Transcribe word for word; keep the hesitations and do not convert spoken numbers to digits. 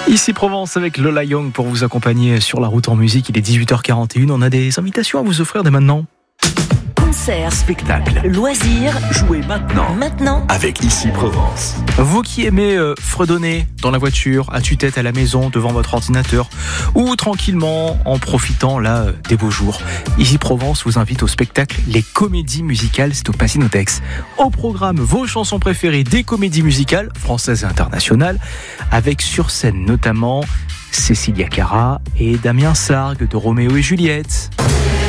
Ici Provence avec Lola Young pour vous accompagner sur la route en musique. Il est dix-huit heures quarante et une. On a des invitations à vous offrir dès maintenant. Concert, spectacle, loisirs, jouez maintenant. Maintenant avec Ici Provence. Vous qui aimez euh, fredonner dans la voiture, à tue-tête à la maison, devant votre ordinateur, ou tranquillement en profitant là euh, des beaux jours, Ici Provence vous invite au spectacle Les Comédies Musicales, c'est au Passinotex. Au programme, vos chansons préférées des comédies musicales, françaises et internationales, avec sur scène notamment Cécilia Cara et Damien Sargue de Roméo et Juliette.